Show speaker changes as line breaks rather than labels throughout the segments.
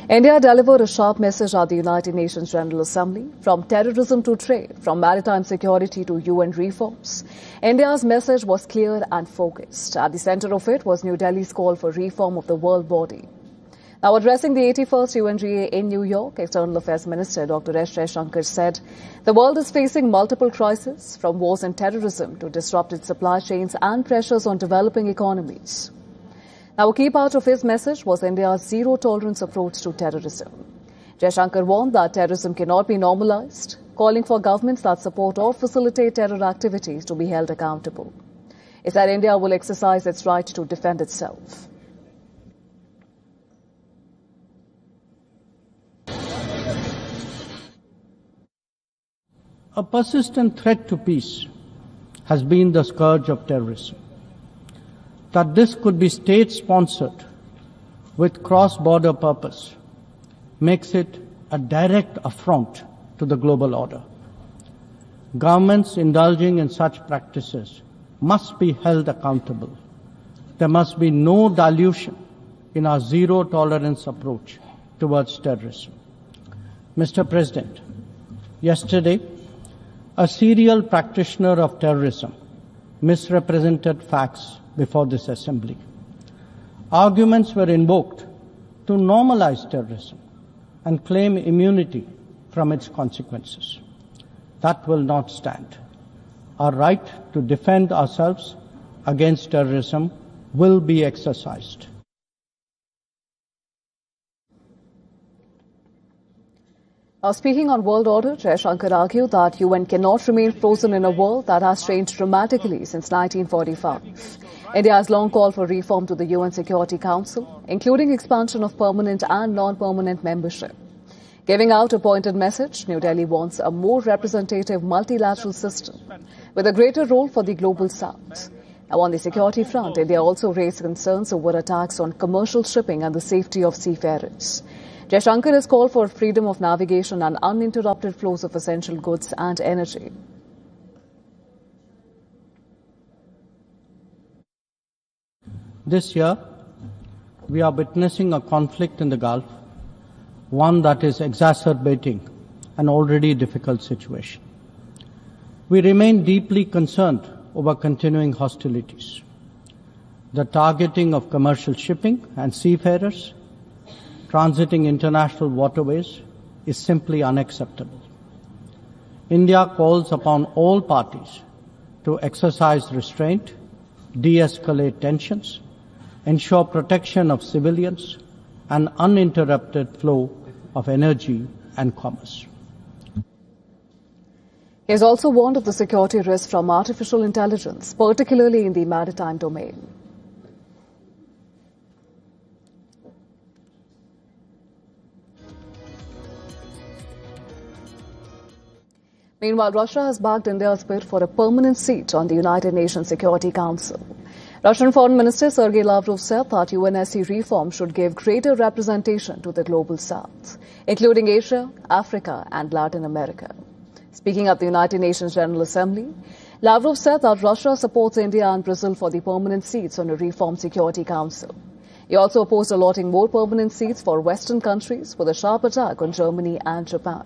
India delivered a sharp message at the United Nations General Assembly, from terrorism to trade, from maritime security to UN reforms. India's message was clear and focused. At the center of it was New Delhi's call for reform of the world body. Now, addressing the 81st UNGA in New York, External Affairs Minister Dr. S. Jaishankar said, the world is facing multiple crises, from wars and terrorism to disrupted supply chains and pressures on developing economies. Now, a key part of his message was India's zero-tolerance approach to terrorism. Jaishankar warned that terrorism cannot be normalized, calling for governments that support or facilitate terror activities to be held accountable. He said India will exercise its right to defend itself.
A persistent threat to peace has been the scourge of terrorism. That this could be state-sponsored with cross-border purpose makes it a direct affront to the global order. Governments indulging in such practices must be held accountable. There must be no dilution in our zero-tolerance approach towards terrorism. Mr. President, yesterday, a serial practitioner of terrorism misrepresented facts before this assembly. Arguments were invoked to normalize terrorism and claim immunity from its consequences. That will not stand. Our right to defend ourselves against terrorism will be exercised.
Now, speaking on world order, Jaishankar argued that UN cannot remain frozen in a world that has changed dramatically since 1945. India has long called for reform to the UN Security Council, including expansion of permanent and non-permanent membership. Giving out a pointed message, New Delhi wants a more representative multilateral system with a greater role for the global south. Now, on the security front, India also raised concerns over attacks on commercial shipping and the safety of seafarers. Jaishankar has called for freedom of navigation and uninterrupted flows of essential goods and energy.
This year, we are witnessing a conflict in the Gulf, one that is exacerbating an already difficult situation. We remain deeply concerned over continuing hostilities. The targeting of commercial shipping and seafarers transiting international waterways is simply unacceptable. India calls upon all parties to exercise restraint, de-escalate tensions, ensure protection of civilians, and uninterrupted flow of energy and commerce.
He has also warned of the security risk from artificial intelligence, particularly in the maritime domain. Meanwhile, Russia has backed India's bid for a permanent seat on the United Nations Security Council. Russian Foreign Minister Sergei Lavrov said that UNSC reform should give greater representation to the global south, including Asia, Africa and Latin America. Speaking at the United Nations General Assembly, Lavrov said that Russia supports India and Brazil for the permanent seats on a reformed Security Council. He also opposed allotting more permanent seats for Western countries, with a sharp attack on Germany and Japan.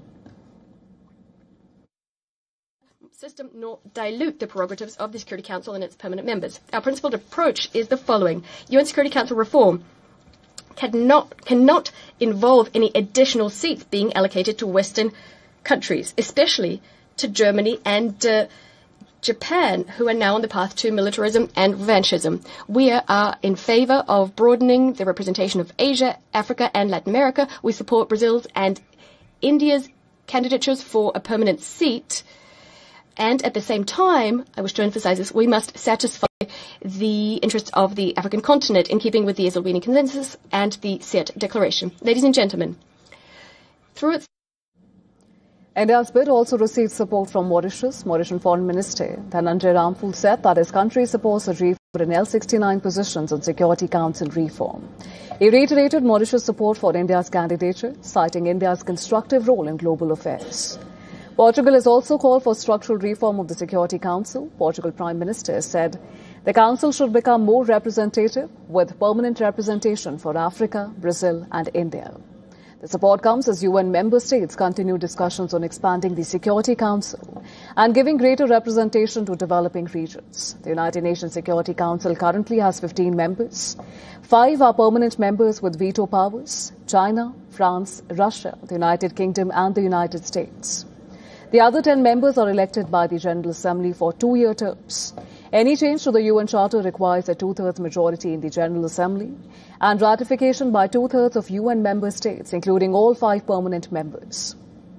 System nor dilute the prerogatives of the Security Council and its permanent members. Our principled approach is the following. UN Security Council reform cannot involve any additional seats being allocated to Western countries, especially to Germany and Japan, who are now on the path to militarism and revanchism. We are in favor of broadening the representation of Asia, Africa and Latin America. We support Brazil's and India's candidatures for a permanent seat. And at the same time, I wish to emphasize this, we must satisfy the interests of the African continent in keeping with the Esselwini Consensus and the Sète Declaration. Ladies and gentlemen, through its
India's bid also received support from Mauritius. Mauritian Foreign Minister Dhananjay Ramphul said that his country supports a reform in L69 positions on Security Council reform. He reiterated Mauritius' support for India's candidature, citing India's constructive role in global affairs. Portugal has also called for structural reform of the Security Council. Portugal Prime Minister said The Council should become more representative, with permanent representation for Africa, Brazil and India. The support comes as UN member states continue discussions on expanding the Security Council and giving greater representation to developing regions. The United Nations Security Council currently has 15 members. 5 are permanent members with veto powers: China, France, Russia, the United Kingdom and the United States. The other 10 members are elected by the General Assembly for 2-year terms. Any change to the UN Charter requires a 2/3 majority in the General Assembly and ratification by 2/3 of UN member states, including all 5 permanent members.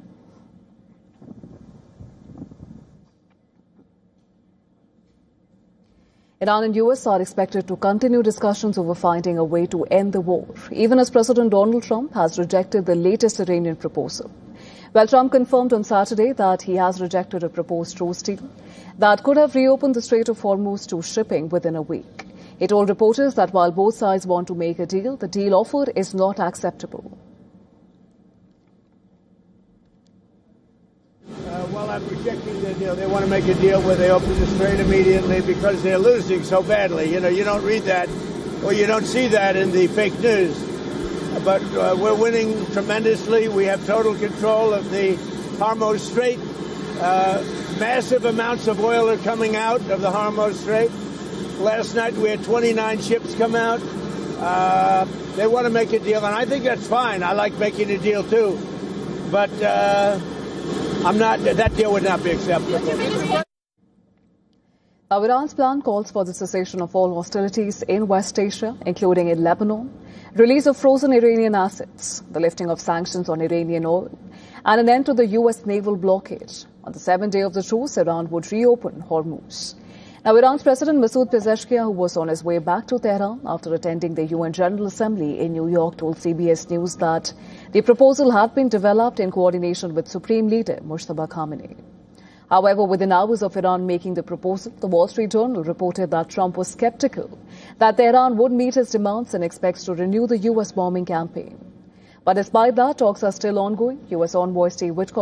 Iran and US are expected to continue discussions over finding a way to end the war, even as President Donald Trump has rejected the latest Iranian proposal. Well, Trump confirmed on Saturday that he has rejected a proposed truce deal that could have reopened the Strait of Hormuz to shipping within a week. He told reporters that while both sides want to make a deal, the deal offered is not acceptable.
Well, I'm rejecting the deal. They want to make a deal where they open the strait immediately because they're losing so badly. You know, you don't read that or you don't see that in the fake news. But we're winning tremendously. We have total control of the Hormuz Strait. Massive amounts of oil are coming out of the Hormuz Strait. Last night we had 29 ships come out. They want to make a deal, and I think that's fine. I like making a deal too. But that deal would not be acceptable.
Now, Iran's plan calls for the cessation of all hostilities in West Asia, including in Lebanon, release of frozen Iranian assets, the lifting of sanctions on Iranian oil, and an end to the U.S. naval blockade. On the 7th day of the truce, Iran would reopen Hormuz. Now, Iran's President Masoud Pezeshkian, who was on his way back to Tehran after attending the UN General Assembly in New York, told CBS News that the proposal had been developed in coordination with Supreme Leader Mojtaba Khamenei. However, within hours of Iran making the proposal, the Wall Street Journal reported that Trump was skeptical that Tehran would meet his demands and expects to renew the U.S. bombing campaign. But despite that, talks are still ongoing. U.S. envoy Steve Witkoff